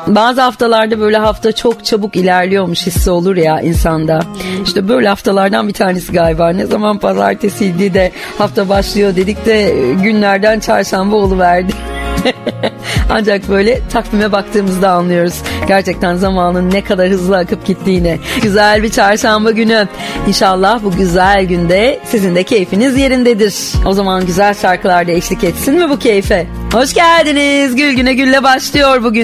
Bazı haftalarda böyle hafta çok çabuk ilerliyormuş hissi olur ya insanda. İşte böyle haftalardan bir tanesi galiba. Ne zaman pazartesiydi de hafta başlıyor dedik de günlerden çarşamba oluverdi. Ancak böyle takvime baktığımızda anlıyoruz gerçekten zamanın ne kadar hızlı akıp gittiğini. Güzel bir çarşamba günü. İnşallah bu güzel günde sizin de keyfiniz yerindedir. O zaman güzel şarkılar da eşlik etsin mi bu keyfe? Hoş geldiniz. Gül güne gülle başlıyor bugün.